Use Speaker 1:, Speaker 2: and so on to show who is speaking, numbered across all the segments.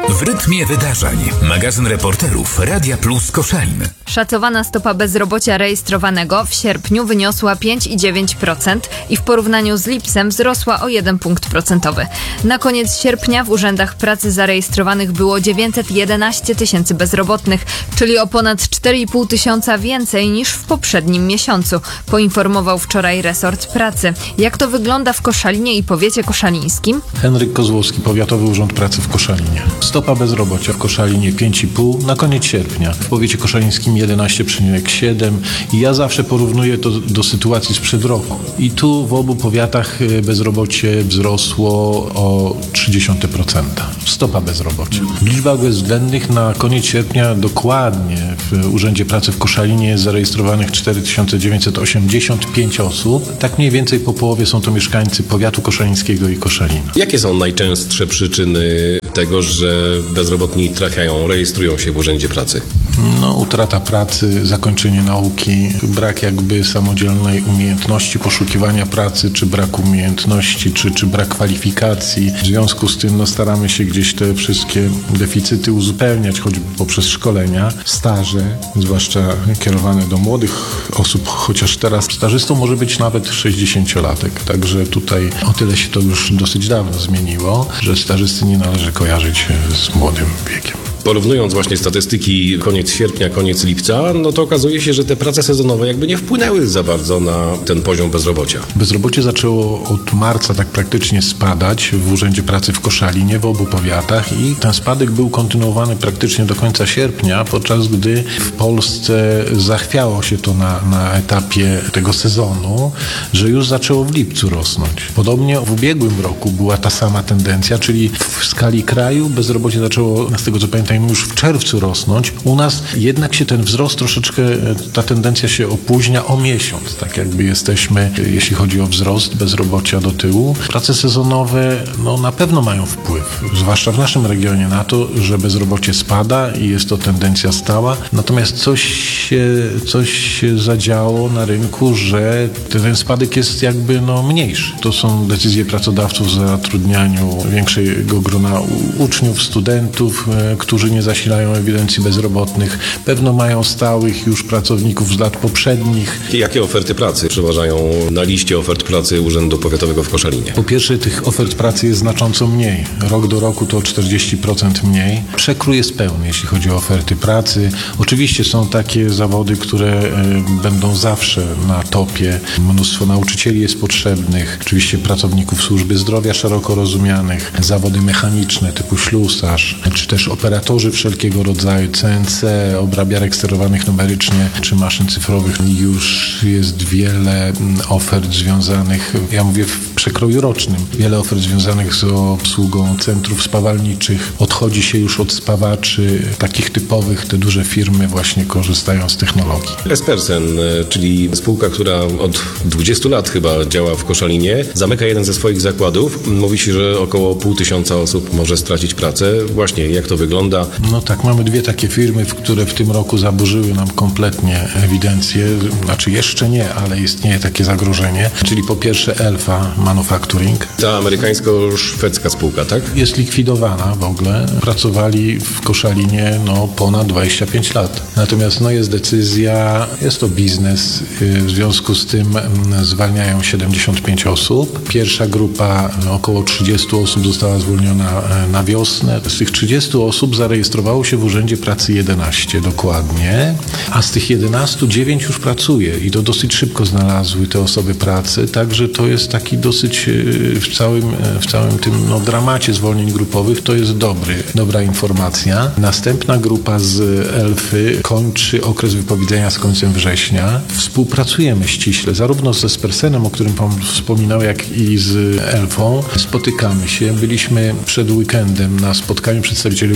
Speaker 1: W rytmie wydarzeń. Magazyn reporterów Radia Plus Koszalin.
Speaker 2: Szacowana stopa bezrobocia rejestrowanego w sierpniu wyniosła 5,9% i w porównaniu z lipcem wzrosła o 1 punkt procentowy. Na koniec sierpnia w urzędach pracy zarejestrowanych było 911 tysięcy bezrobotnych, czyli o ponad 4,5 tysiąca więcej niż w poprzednim miesiącu, poinformował wczoraj resort pracy. Jak to wygląda w Koszalinie i powiecie koszalińskim?
Speaker 3: Henryk Kozłowski, Powiatowy Urząd Pracy w Koszalinie. Stopa bezrobocia w Koszalinie 5,5, na koniec sierpnia. W powiecie koszalińskim 11,7 i ja zawsze porównuję to do sytuacji sprzed roku. I tu w obu powiatach bezrobocie wzrosło o 0,3%. Stopa bezrobocia. W liczbach bezwzględnych na koniec sierpnia dokładnie w Urzędzie Pracy w Koszalinie jest zarejestrowanych 4985 osób. Tak mniej więcej po połowie są to mieszkańcy powiatu koszalińskiego i Koszalina.
Speaker 4: Jakie są najczęstsze przyczyny tego, że bezrobotni rejestrują się w Urzędzie Pracy?
Speaker 3: Utrata pracy, zakończenie nauki, brak jakby samodzielnej umiejętności poszukiwania pracy, czy brak umiejętności, czy brak kwalifikacji. W związku z tym staramy się gdzieś te wszystkie deficyty uzupełniać, choćby poprzez szkolenia, staże, zwłaszcza kierowane do młodych osób, chociaż teraz stażystą może być nawet 60-latek. Także tutaj o tyle się to już dosyć dawno zmieniło, że stażysty nie należy kojarzyć z młodym wiekiem.
Speaker 4: Porównując właśnie statystyki koniec sierpnia, koniec lipca, to okazuje się, że te prace sezonowe jakby nie wpłynęły za bardzo na ten poziom bezrobocia.
Speaker 3: Bezrobocie zaczęło od marca tak praktycznie spadać w Urzędzie Pracy w Koszalinie, w obu powiatach i ten spadek był kontynuowany praktycznie do końca sierpnia, podczas gdy w Polsce zachwiało się to na etapie tego sezonu, że już zaczęło w lipcu rosnąć. Podobnie w ubiegłym roku była ta sama tendencja, czyli w skali kraju bezrobocie zaczęło, z tego co pamiętam, już w czerwcu rosnąć. U nas jednak się ten wzrost troszeczkę, ta tendencja się opóźnia o miesiąc. Tak jakby jesteśmy, jeśli chodzi o wzrost bezrobocia, do tyłu. Prace sezonowe na pewno mają wpływ, zwłaszcza w naszym regionie, na to, że bezrobocie spada i jest to tendencja stała. Natomiast coś się zadziało na rynku, że ten spadek jest jakby mniejszy. To są decyzje pracodawców o zatrudnianiu większego grona uczniów, studentów, którzy nie zasilają ewidencji bezrobotnych. Pewno mają stałych już pracowników z lat poprzednich.
Speaker 4: Jakie oferty pracy przeważają na liście ofert pracy Urzędu Powiatowego w Koszalinie?
Speaker 3: Po pierwsze, tych ofert pracy jest znacząco mniej. Rok do roku to 40% mniej. Przekrój jest pełny, jeśli chodzi o oferty pracy. Oczywiście są takie zawody, które będą zawsze na topie. Mnóstwo nauczycieli jest potrzebnych. Oczywiście pracowników służby zdrowia szeroko rozumianych. Zawody mechaniczne typu ślusarz, czy też operatorzy wszelkiego rodzaju, CNC, obrabiarek sterowanych numerycznie, czy maszyn cyfrowych. Już jest wiele ofert związanych, ja mówię w przekroju rocznym, wiele ofert związanych z obsługą centrów spawalniczych. Odchodzi się już od spawaczy takich typowych, te duże firmy właśnie korzystają z technologii.
Speaker 4: Espersen, czyli spółka, która od 20 lat chyba działa w Koszalinie, zamyka jeden ze swoich zakładów. Mówi się, że około 500 osób może stracić pracę. Właśnie, jak to wygląda?
Speaker 3: Tak, mamy dwie takie firmy, które w tym roku zaburzyły nam kompletnie ewidencję. Znaczy jeszcze nie, ale istnieje takie zagrożenie. Czyli po pierwsze Elfa Manufacturing.
Speaker 4: Ta amerykańsko-szwedzka spółka, tak?
Speaker 3: Jest likwidowana w ogóle. Pracowali w Koszalinie ponad 25 lat. Natomiast jest decyzja, jest to biznes. W związku z tym zwalniają 75 osób. Pierwsza grupa, około 30 osób została zwolniona na wiosnę. Z tych 30 osób zarejestrowało się w Urzędzie Pracy 11 dokładnie, a z tych 11 9 już pracuje i to dosyć szybko znalazły te osoby pracy, także to jest taki dosyć w całym tym dramacie zwolnień grupowych to jest dobra informacja. Następna grupa z Elfy kończy okres wypowiedzenia z końcem września. Współpracujemy ściśle, zarówno z Espersenem, o którym pan wspominał, jak i z Elfą. Spotykamy się. Byliśmy przed weekendem na spotkaniu przedstawicieli Urzędu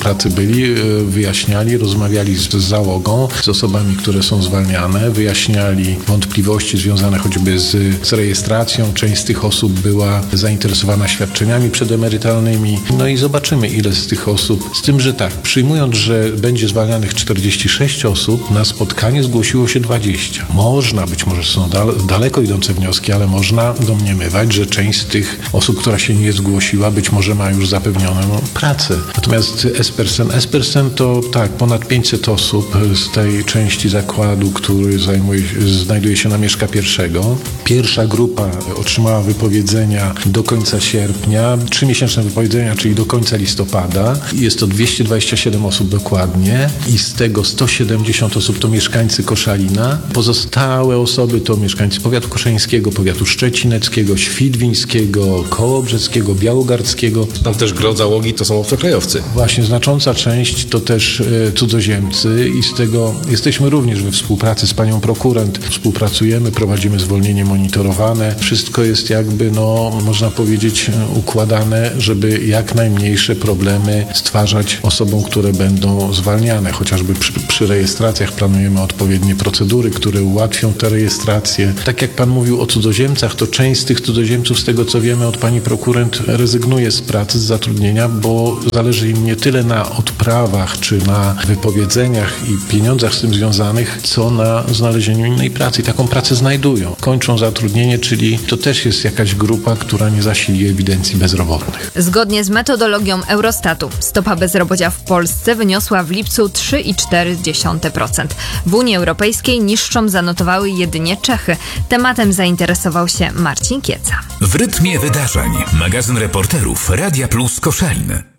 Speaker 3: pracy byli, wyjaśniali, rozmawiali z załogą, z osobami, które są zwalniane, wyjaśniali wątpliwości związane choćby z rejestracją. Część z tych osób była zainteresowana świadczeniami przedemerytalnymi. No i zobaczymy, ile z tych osób. Z tym, że tak, przyjmując, że będzie zwalnianych 46 osób, na spotkanie zgłosiło się 20. Być może są daleko idące wnioski, ale można domniemywać, że część z tych osób, która się nie zgłosiła, być może ma już zapewnioną pracę. Natomiast Espersen to tak, ponad 500 osób z tej części zakładu, który znajduje się na Mieszka I. Pierwsza grupa otrzymała wypowiedzenia do końca sierpnia, 3-miesięczne wypowiedzenia, czyli do końca listopada. Jest to 227 osób dokładnie i z tego 170 osób to mieszkańcy Koszalina. Pozostałe osoby to mieszkańcy powiatu koszańskiego, powiatu szczecineckiego, świdwińskiego, kołobrzeskiego, białogardzkiego.
Speaker 4: Tam też gro załogi to są obcokrajowcy.
Speaker 3: Właśnie, znacząca część to też cudzoziemcy i z tego jesteśmy również we współpracy z panią prokurent. Współpracujemy, prowadzimy zwolnienie monitorowane. Wszystko jest jakby, można powiedzieć, układane, żeby jak najmniejsze problemy stwarzać osobom, które będą zwalniane. Chociażby przy rejestracjach planujemy odpowiednie procedury, które ułatwią te rejestracje. Tak jak pan mówił o cudzoziemcach, to część z tych cudzoziemców, z tego co wiemy od pani prokurent, rezygnuje z pracy, z zatrudnienia, bo zależy im nie tyle na odprawach, czy na wypowiedzeniach i pieniądzach z tym związanych, co na znalezieniu innej pracy. I taką pracę znajdują. Kończą zatrudnienie, czyli to też jest jakaś grupa, która nie zasili ewidencji bezrobotnych.
Speaker 2: Zgodnie z metodologią Eurostatu stopa bezrobocia w Polsce wyniosła w lipcu 3,4%. W Unii Europejskiej niższą zanotowały jedynie Czechy. Tematem zainteresował się Marcin Kieca.
Speaker 1: W rytmie wydarzeń. Magazyn reporterów Radia Plus Koszalin.